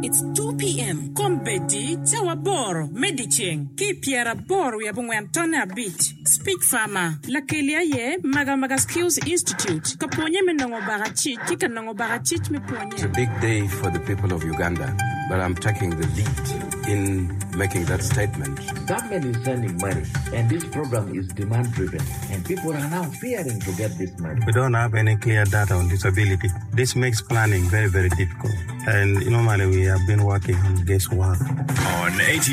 It's 2 p.m. Kombedi, Tawaboro, Mediching, Kipiera Boro, Yabungwantona Beach, Speak Farmer, Lakelia Ye, Maga Skills Institute, Kaponye Menongo Barachi, Kikanongo Barachich Meponye. It's a big day for the people of Uganda, but I'm taking the lead in making that statement. Government is sending money, and this program is demand-driven, and people are now fearing to get this money. We don't have any clear data on disability. This makes planning very, very difficult. And normally we have been working on guesswork. On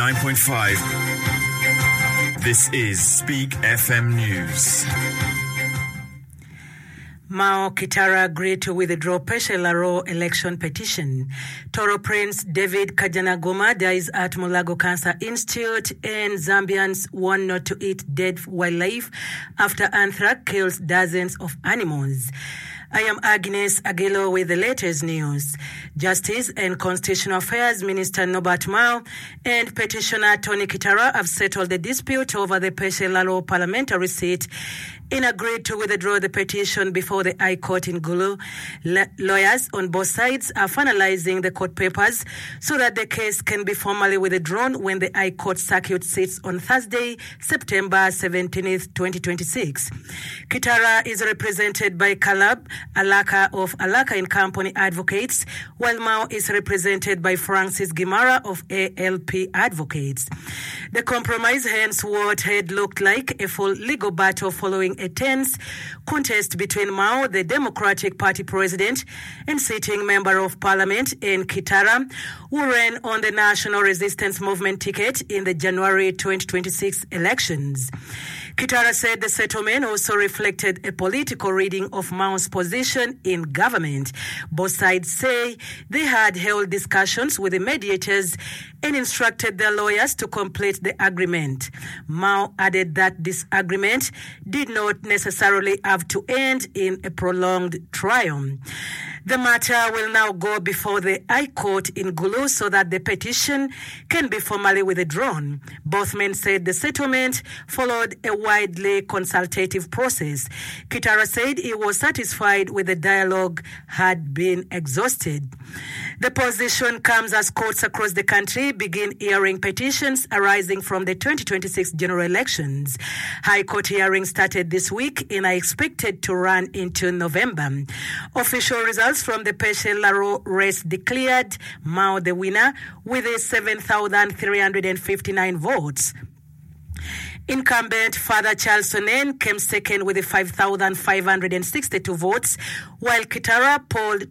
89.5, this is Speak FM News. Mao Kitara agreed to withdraw Peshe Laro election petition. Toro Prince David Kajanagoma dies at Mulago Cancer Institute, and Zambians warn not to eat dead wildlife after anthrax kills dozens of animals. I am Agnes Aguilo with the latest news. Justice and Constitutional Affairs Minister Norbert Mao and petitioner Tony Kitara have settled the dispute over the Peshe Laro parliamentary seat and agreed to withdraw the petition before the High Court in Gulu. Lawyers on both sides are finalizing the court papers so that the case can be formally withdrawn when the High Court circuit sits on Thursday, September 17th, 2026. Kitara is represented by Calab Alaka of Alaka and Company Advocates, while Mao is represented by Francis Gimara of ALP Advocates. The compromise hence what had looked like a full legal battle following a tense contest between Mao, the Democratic Party president and sitting member of parliament, and Kitara, who ran on the National Resistance Movement ticket in the January 2026 elections. Kitara said the settlement also reflected a political reading of Mao's position in government. Both sides say they had held discussions with the mediators and instructed their lawyers to complete the agreement. Mao added that this agreement did not necessarily have to end in a prolonged trial. The matter will now go before the High Court in Gulu so that the petition can be formally withdrawn. Both men said the settlement followed a widely consultative process. Kitara said he was satisfied with the dialogue had been exhausted. The position comes as courts across the country begin hearing petitions arising from the 2026 general elections. High Court hearings started this week and are expected to run into November. Official results from the Peshe Laro race declared Mao the winner with 7,359 votes. Incumbent Father Charles Sonnen came second with 5,562 votes, while Kitara polled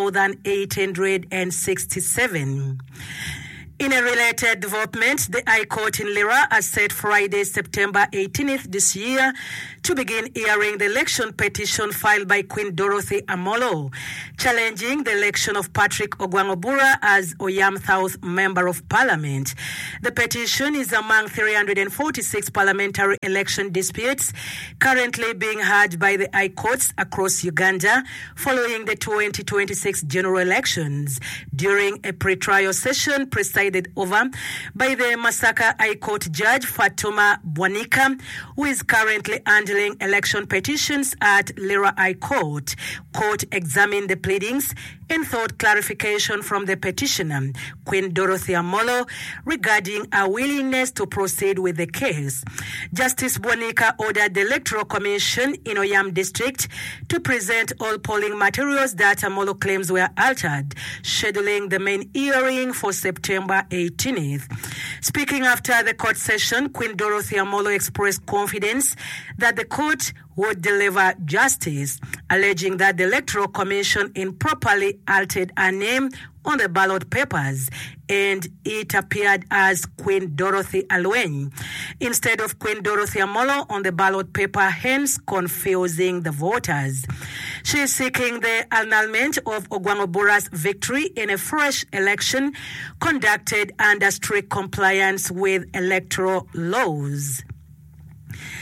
2,867. In a related development, the High Court in Lira has set Friday, September 18th this year to begin hearing the election petition filed by Queen Dorothy Amolo, challenging the election of Patrick Ogwangobura as Oyam South Member of Parliament. The petition is among 346 parliamentary election disputes currently being heard by the High Courts across Uganda following the 2026 general elections. During a pre-trial session presided over by the Masaka High Court Judge Fatuma Bwanika, who is currently handling election petitions at Lira High Court. Court examined the pleadings and sought clarification from the petitioner, Queen Dorothy Amolo, regarding her willingness to proceed with the case. Justice Bwanika ordered the Electoral Commission in Oyam District to present all polling materials that Amolo claims were altered, scheduling the main hearing for September 18th. Speaking after the court session, Queen Dorothy Amolo expressed confidence that the court would deliver justice, alleging that the Electoral Commission improperly altered her name on the ballot papers and it appeared as Queen Dorothy Alwen instead of Queen Dorothy Amolo on the ballot paper, hence confusing the voters. She is seeking the annulment of Ogwangobura's victory in a fresh election conducted under strict compliance with electoral laws.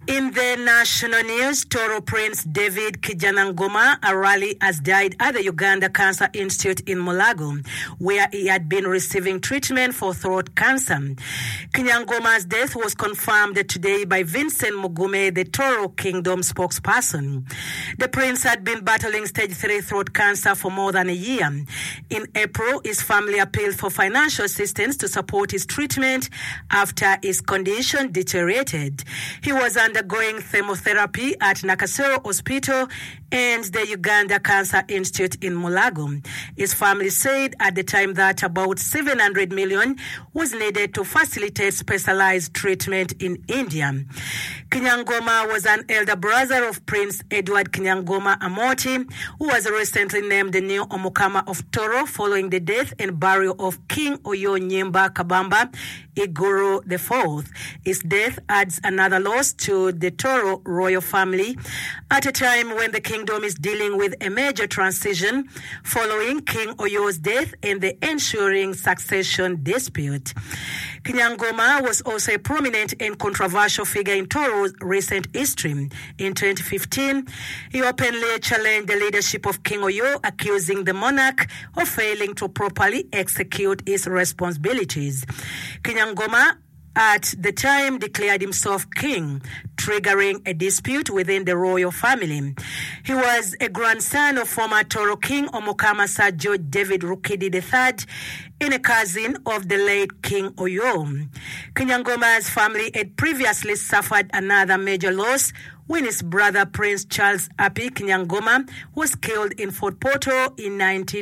In the national news, Toro Prince David Kijanangoma Arali has died at the Uganda Cancer Institute in Mulago, where he had been receiving treatment for throat cancer. Kinyangoma's death was confirmed today by Vincent Mugume, the Toro Kingdom spokesperson. The prince had been battling stage 3 throat cancer for more than a year. In April, his family appealed for financial assistance to support his treatment after his condition deteriorated. He was undergoing chemotherapy at Nakasero Hospital and the Uganda Cancer Institute in Mulago. His family said at the time that about 700 million was needed to facilitate specialized treatment in India. Kinyangoma was an elder brother of Prince Edward Kinyangoma Amoti, who was recently named the new Omukama of Toro following the death and burial of King Oyo Nyimba Kabamba Iguru IV. His death adds another loss to the Toro royal family at a time when the kingdom is dealing with a major transition following King Oyo's death and the ensuing succession dispute. Kinyangoma was also a prominent and controversial figure in Toro's recent history. In 2015, he openly challenged the leadership of King Oyo, accusing the monarch of failing to properly execute his responsibilities. Kinyangoma at the time declared himself king, triggering a dispute within the royal family. He was a grandson of former Toro King Omukama Sir George David Rukidi III and a cousin of the late King Oyo. Kinyangoma's family had previously suffered another major loss when his brother Prince Charles Api Kinyangoma was killed in Fort Portal in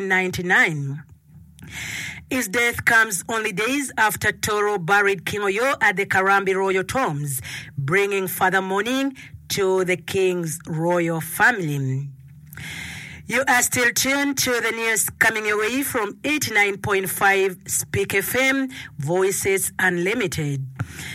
1999. His death comes only days after Toro buried King Oyo at the Karambi Royal Tombs, bringing further mourning to the king's royal family. You are still tuned to the news coming away from 89.5 Speak FM, Voices Unlimited.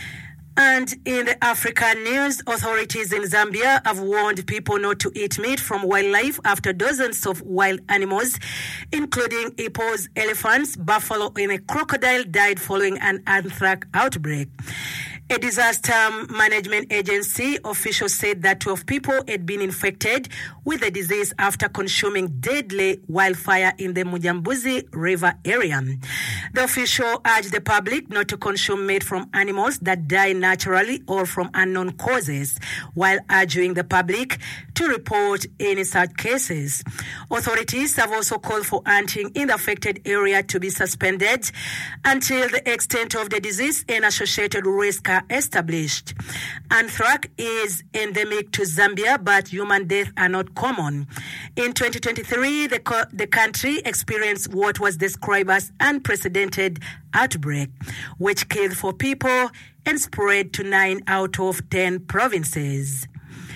And in the African news, authorities in Zambia have warned people not to eat meat from wildlife after dozens of wild animals, including hippos, elephants, buffalo, and a crocodile died following an anthrax outbreak. A disaster management agency officials said that 12 people had been infected with the disease after consuming deadly wildfire in the Mujambuzi River area. The official urged the public not to consume meat from animals that die naturally or from unknown causes, while urging the public to report any such cases. Authorities have also called for hunting in the affected area to be suspended until the extent of the disease and associated risk are established. Anthrax is endemic to Zambia, but human deaths are not common. In 2023, the country experienced what was described as unprecedented outbreak, which killed 4 people and spread to 9 out of 10 provinces.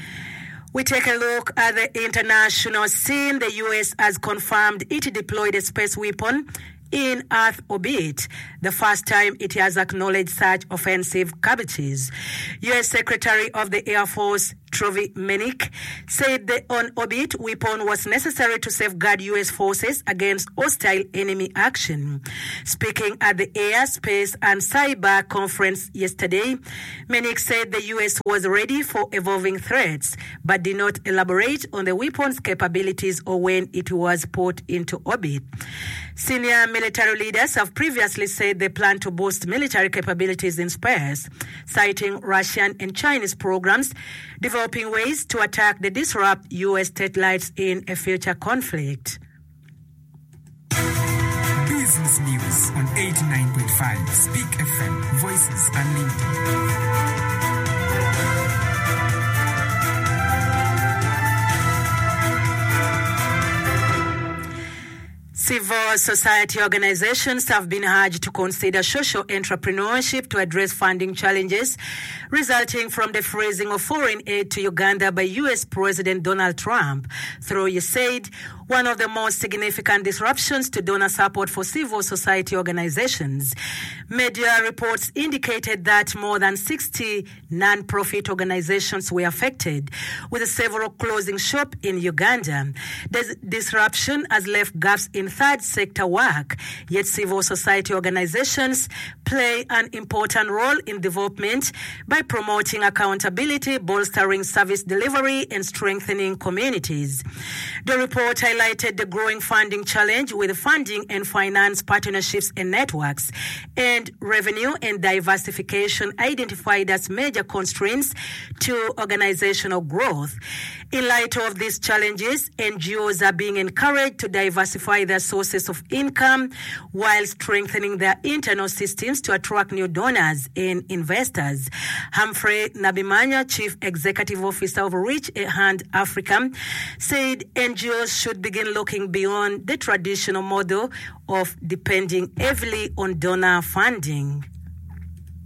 We take a look at the international scene. The U.S. has confirmed it deployed a space weapon in Earth orbit, the first time it has acknowledged such offensive capabilities. U.S. Secretary of the Air Force Trovi Menik said the on-orbit weapon was necessary to safeguard U.S. forces against hostile enemy action. Speaking at the Air, Space and Cyber Conference yesterday, Menik said the U.S. was ready for evolving threats, but did not elaborate on the weapon's capabilities or when it was put into orbit. Senior military leaders have previously said they plan to boost military capabilities in space, citing Russian and Chinese programs developing ways to attack and disrupt U.S. satellites in a future conflict. Business News on 89.5 Speak FM, Voices Unlimited. Civil society organizations have been urged to consider social entrepreneurship to address funding challenges resulting from the freezing of foreign aid to Uganda by U.S. President Donald Trump. Through USAID, one of the most significant disruptions to donor support for civil society organizations. Media reports indicated that more than 60 non-profit organizations were affected, with several closing shop in Uganda. The disruption has left gaps in third sector work, yet civil society organizations play an important role in development by promoting accountability, bolstering service delivery, and strengthening communities. The report highlighted the growing funding challenge with funding and finance partnerships and networks, and revenue and diversification identified as major constraints to organizational growth. In light of these challenges, NGOs are being encouraged to diversify their sources of income while strengthening their internal systems to attract new donors and investors. Humphrey Nabimanya, Chief Executive Officer of Reach a Hand Africa, said NGOs should begin looking beyond the traditional model of depending heavily on donor funding.